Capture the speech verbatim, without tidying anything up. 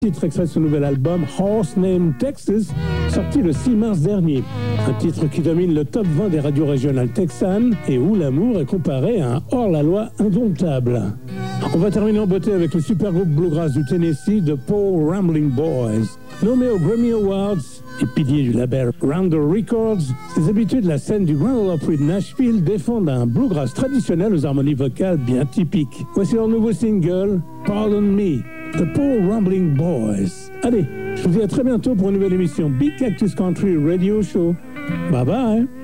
Titre extrait de son nouvel album Horse Named Texas, sorti le six mars dernier. Un titre qui domine le top vingt des radios régionales texanes et où l'amour est comparé à un hors-la-loi indomptable. On va terminer en beauté avec le super groupe bluegrass du Tennessee, The Paul Rambling Boys. Nommé aux Grammy Awards et pilier du label Rounder Records, ses habitués de la scène du Grand Ole Opry de Nashville défendent un bluegrass traditionnel aux harmonies vocales bien typiques. Voici leur nouveau single, Pardon Me, The Paul Rambling Boys. Allez, je vous dis à très bientôt pour une nouvelle émission Big Cactus Country Radio Show. Bye bye.